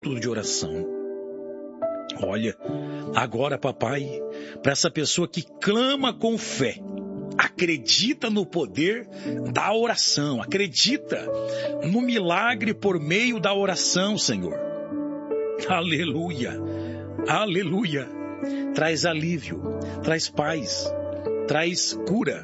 de oração. Olha, agora, papai, para essa pessoa que clama com fé, acredita no poder da oração, acredita no milagre por meio da oração, Senhor. Aleluia, aleluia. Traz alívio, traz paz, traz cura,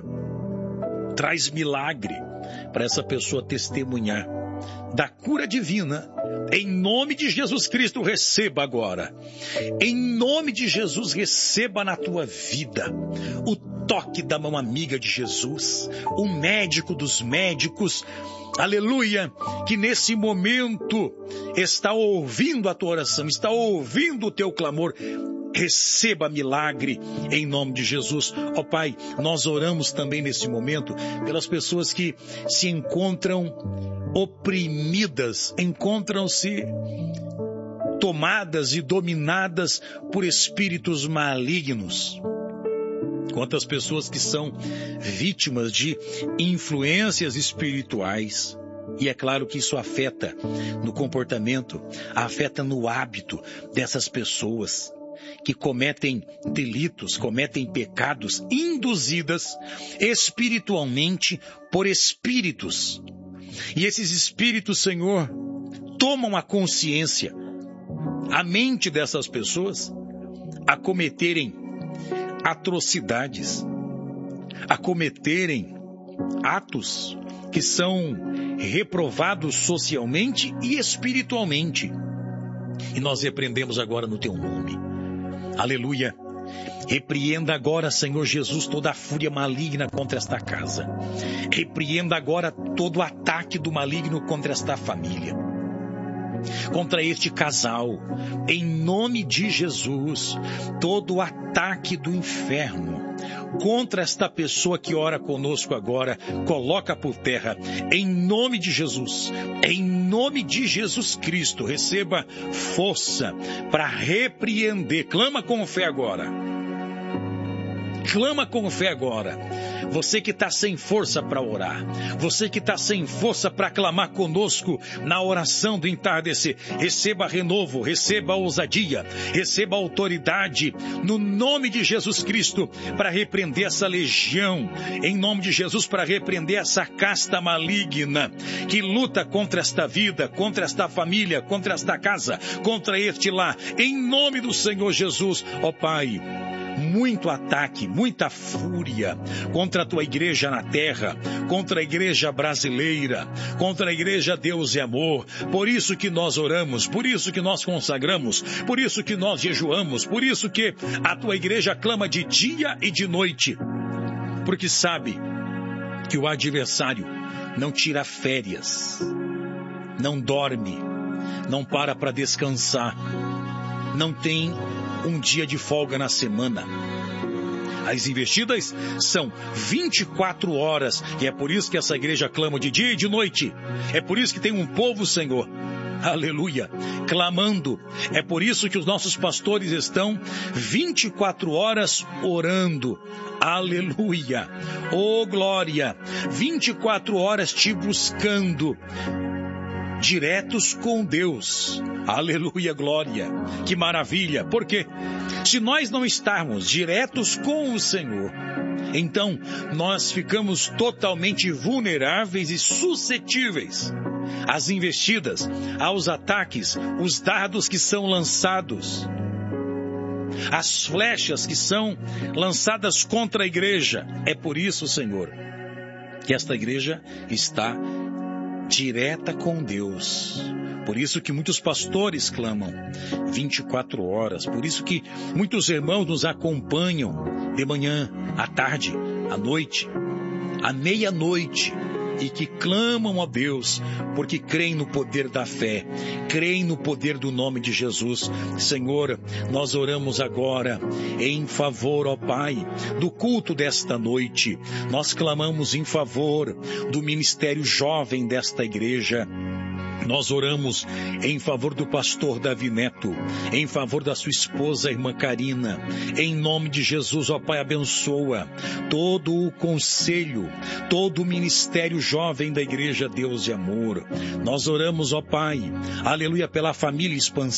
traz milagre para essa pessoa testemunhar da cura divina. Em nome de Jesus Cristo, receba agora. Em nome de Jesus, receba na tua vida o toque da mão amiga de Jesus, o médico dos médicos, aleluia, que nesse momento está ouvindo a tua oração, está ouvindo o teu clamor. Receba milagre em nome de Jesus. Ó Pai, nós oramos também nesse momento pelas pessoas que se encontram oprimidas, encontram-se tomadas e dominadas por espíritos malignos. Quantas pessoas que são vítimas de influências espirituais. E é claro que isso afeta no comportamento, afeta no hábito dessas pessoas que cometem delitos, cometem pecados induzidas espiritualmente por espíritos. E esses espíritos, Senhor, tomam a consciência, a mente dessas pessoas a cometerem atrocidades, a cometerem atos que são reprovados socialmente e espiritualmente. E nós repreendemos agora no teu nome. Aleluia. Repreenda agora, Senhor Jesus, toda a fúria maligna contra esta casa. Repreenda agora todo o ataque do maligno contra esta família, contra este casal. Em nome de Jesus, todo o ataque do inferno contra esta pessoa que ora conosco agora, coloca por terra. Em nome de Jesus, em nome de Jesus Cristo, receba força para repreender. Clama com fé agora. Clama com fé agora. Você que está sem força para orar, você que está sem força para clamar conosco na oração do entardecer, receba renovo, receba ousadia, receba autoridade no nome de Jesus Cristo para repreender essa legião, em nome de Jesus, para repreender essa casta maligna que luta contra esta vida, contra esta família, contra esta casa, contra este lar, em nome do Senhor Jesus. Ó Pai, muito ataque, muita fúria contra a tua igreja na terra, contra a igreja brasileira, contra a igreja Deus e Amor. Por isso que nós oramos, por isso que nós consagramos, por isso que nós jejuamos, por isso que a tua igreja clama de dia e de noite, porque sabe que o adversário não tira férias, não dorme, não para descansar, não tem um dia de folga na semana. As investidas são 24 horas e é por isso que essa igreja clama de dia e de noite. É por isso que tem um povo, Senhor, aleluia, clamando. É por isso que os nossos pastores estão 24 horas orando. Aleluia, oh glória, 24 horas te buscando, diretos com Deus. Aleluia, glória, que maravilha, porque se nós não estarmos diretos com o Senhor, então nós ficamos totalmente vulneráveis e suscetíveis às investidas, aos ataques, os dardos que são lançados, as flechas que são lançadas contra a igreja. É por isso, Senhor, que esta igreja está direta com Deus. Por isso que muitos pastores clamam 24 horas. Por isso que muitos irmãos nos acompanham de manhã, à tarde, à noite, à meia-noite, e que clamam a Deus, porque creem no poder da fé, creem no poder do nome de Jesus. Senhor, nós oramos agora em favor, ó Pai, do culto desta noite. Nós clamamos em favor do ministério jovem desta igreja. Nós oramos em favor do pastor Davi Neto, em favor da sua esposa, a irmã Karina. Em nome de Jesus, ó Pai, abençoa todo o conselho, todo o ministério jovem da Igreja Deus e Amor. Nós oramos, ó Pai, aleluia, pela família Expansão.